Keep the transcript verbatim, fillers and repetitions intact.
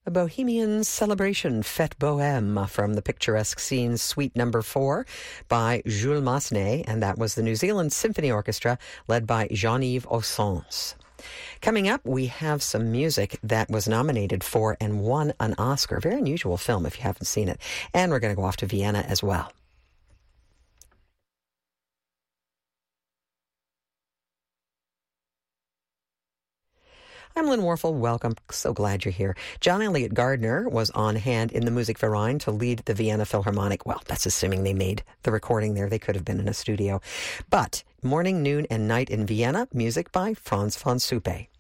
A Bohemian Celebration, Fête Bohème, from the picturesque scene Suite Number Four by Jules Massenet, and that was the New Zealand Symphony Orchestra led by Jean-Yves Ossens. Coming up, we have some music that was nominated for and won an Oscar. Very unusual film if you haven't seen it. And we're going to go off to Vienna as well. I'm Lynn Warfel. Welcome. So glad you're here. John Elliott Gardner was on hand in the Musikverein to lead the Vienna Philharmonic. Well, that's assuming they made the recording there. They could have been in a studio. But morning, noon, and night in Vienna, music by Franz von Suppe.